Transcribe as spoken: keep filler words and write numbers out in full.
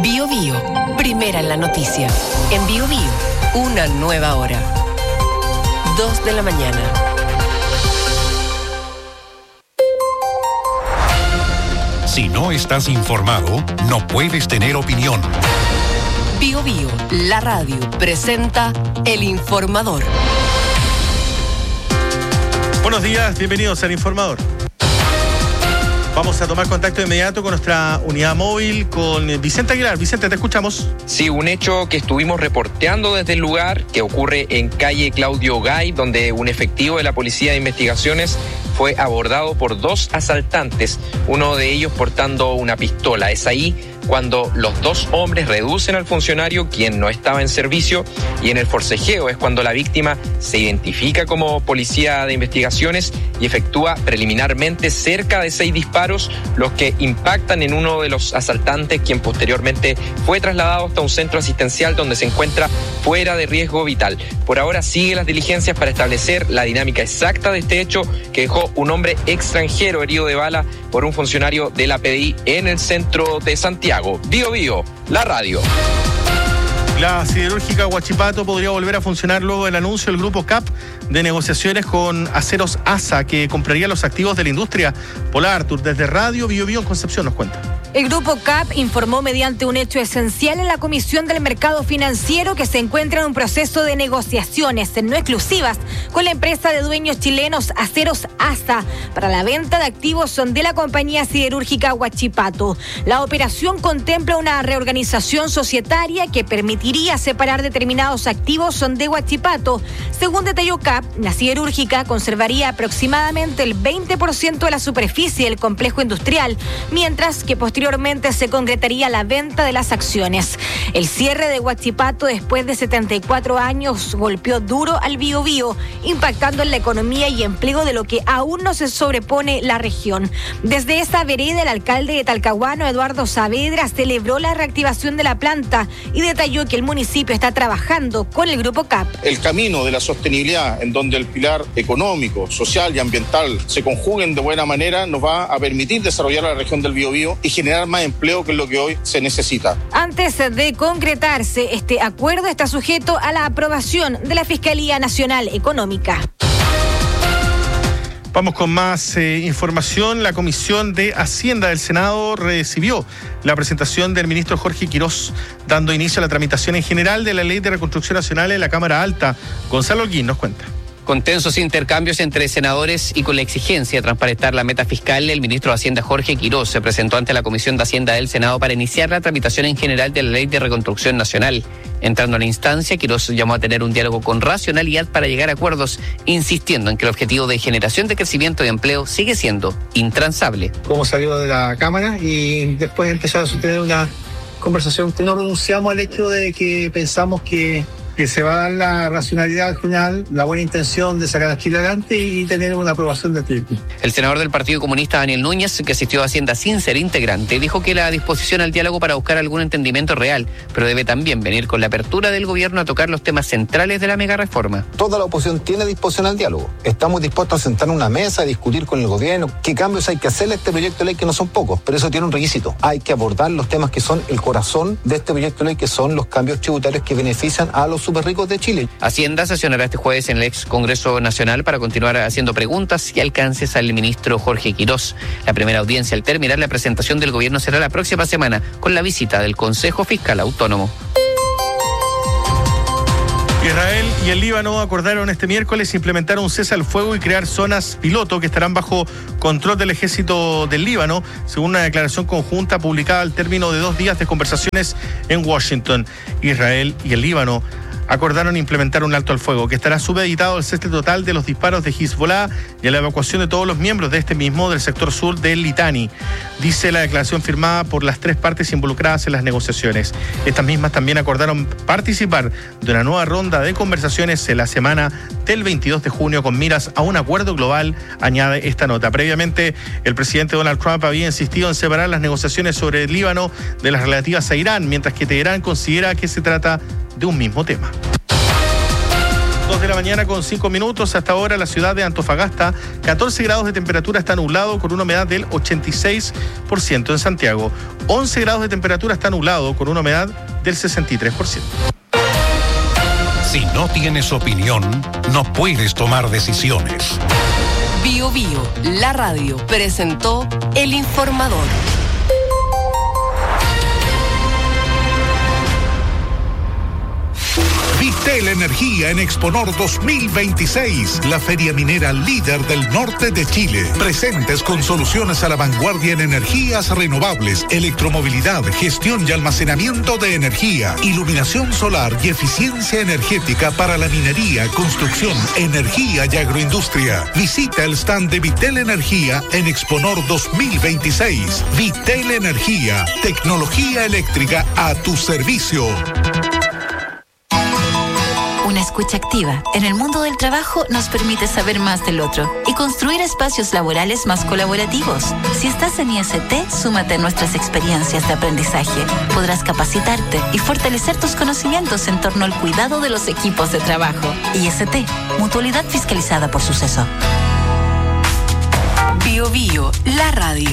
Bio Bio, primera en la noticia. En Bio Bio, una nueva hora. Dos de la mañana. Si no estás informado, no puedes tener opinión. Bio Bio, la radio, presenta El Informador. Buenos días, bienvenidos al Informador. Vamos a tomar contacto de inmediato con nuestra unidad móvil, con Vicente Aguilar. Vicente, te escuchamos. Sí, un hecho que estuvimos reporteando desde el lugar, que ocurre en calle Claudio Gay, donde un efectivo de la Policía de Investigaciones fue abordado por dos asaltantes, uno de ellos portando una pistola. Es ahí cuando los dos hombres reducen al funcionario, quien no estaba en servicio, y en el forcejeo es cuando la víctima se identifica como policía de investigaciones y efectúa preliminarmente cerca de seis disparos, los que impactan en uno de los asaltantes, quien posteriormente fue trasladado hasta un centro asistencial donde se encuentra fuera de riesgo vital. Por ahora siguen las diligencias para establecer la dinámica exacta de este hecho, que dejó un hombre extranjero herido de bala por un funcionario de la P D I en el centro de Santiago. Bio Bio, la radio. La siderúrgica Huachipato podría volver a funcionar luego del anuncio del grupo C A P de negociaciones con Aceros ASA, que compraría los activos de la industria. Pola Artur, desde Radio Bio Bio en Concepción, nos cuenta. El Grupo C A P informó mediante un hecho esencial en la Comisión del Mercado Financiero que se encuentra en un proceso de negociaciones no exclusivas con la empresa de dueños chilenos Aceros ASA para la venta de activos de la compañía siderúrgica Huachipato. La operación contempla una reorganización societaria que permitiría separar determinados activos de Huachipato. Según detalló C A P, la siderúrgica conservaría aproximadamente el veinte por ciento de la superficie del complejo industrial, mientras que posteriormente Posteriormente se concretaría la venta de las acciones. El cierre de Huachipato después de setenta y cuatro años golpeó duro al Bio Bio, impactando en la economía y empleo de lo que aún no se sobrepone la región. Desde esa vereda, el alcalde de Talcahuano, Eduardo Saavedra, celebró la reactivación de la planta y detalló que el municipio está trabajando con el Grupo C A P. El camino de la sostenibilidad, en donde el pilar económico, social y ambiental se conjuguen de buena manera, nos va a permitir desarrollar la región del Bio Bio y generar más empleo, que es lo que hoy se necesita. Antes de concretarse, este acuerdo está sujeto a la aprobación de la Fiscalía Nacional Económica. Vamos con más eh, información. La Comisión de Hacienda del Senado recibió la presentación del ministro Jorge Quirós, dando inicio a la tramitación en general de la Ley de Reconstrucción Nacional en la Cámara Alta. Gonzalo Holguín nos cuenta. Con tensos intercambios entre senadores y con la exigencia de transparentar la meta fiscal, el ministro de Hacienda Jorge Quirós se presentó ante la Comisión de Hacienda del Senado para iniciar la tramitación en general de la Ley de Reconstrucción Nacional. Entrando a la instancia, Quirós llamó a tener un diálogo con racionalidad para llegar a acuerdos, insistiendo en que el objetivo de generación de crecimiento y empleo sigue siendo intransable. Como salió de la Cámara y después empezó a sostener una conversación que no renunciamos al hecho de que pensamos que que se va a dar la racionalidad al final, la buena intención de sacar a Chile adelante y tener una aprobación de tiempo. El senador del Partido Comunista, Daniel Núñez, que asistió a Hacienda sin ser integrante, dijo que la disposición al diálogo para buscar algún entendimiento real, pero debe también venir con la apertura del gobierno a tocar los temas centrales de la megareforma. Toda la oposición tiene disposición al diálogo. Estamos dispuestos a sentar en una mesa, a discutir con el gobierno qué cambios hay que hacerle a este proyecto de ley, que no son pocos, pero eso tiene un requisito. Hay que abordar los temas que son el corazón de este proyecto de ley, que son los cambios tributarios que benefician a los súper ricos de Chile. Hacienda sesionará este jueves en el ex Congreso Nacional para continuar haciendo preguntas y alcances al ministro Jorge Quirós. La primera audiencia al terminar la presentación del gobierno será la próxima semana, con la visita del Consejo Fiscal Autónomo. Israel y el Líbano acordaron este miércoles implementar un cese al fuego y crear zonas piloto que estarán bajo control del ejército del Líbano, según una declaración conjunta publicada al término de dos días de conversaciones en Washington. Israel y el Líbano acordaron implementar un alto al fuego que estará supeditado al cese total de los disparos de Hezbollah y a la evacuación de todos los miembros de este mismo del sector sur del Litani, dice la declaración firmada por las tres partes involucradas en las negociaciones. Estas mismas también acordaron participar de una nueva ronda de conversaciones en la semana del veintidós de junio con miras a un acuerdo global, añade esta nota. Previamente, el presidente Donald Trump había insistido en separar las negociaciones sobre el Líbano de las relativas a Irán, mientras que Teherán considera que se trata de un mismo tema. dos de la mañana con cinco minutos. Hasta ahora la ciudad de Antofagasta, catorce grados de temperatura, está nublado con una humedad del ochenta y seis por ciento. En Santiago, once grados de temperatura, está nublado con una humedad del sesenta y tres por ciento. Si no tienes opinión, no puedes tomar decisiones. Bio Bio, la radio, presentó El Informador. Vitel Energía en Exponor dos mil veintiséis, la feria minera líder del norte de Chile. Presentes con soluciones a la vanguardia en energías renovables, electromovilidad, gestión y almacenamiento de energía, iluminación solar y eficiencia energética para la minería, construcción, energía y agroindustria. Visita el stand de Vitel Energía en Exponor dos mil veintiséis. Vitel Energía, tecnología eléctrica a tu servicio. Una escucha activa en el mundo del trabajo nos permite saber más del otro y construir espacios laborales más colaborativos. Si estás en I S T, súmate a nuestras experiencias de aprendizaje. Podrás capacitarte y fortalecer tus conocimientos en torno al cuidado de los equipos de trabajo. I S T, mutualidad fiscalizada por Suceso. Bio Bio, la radio.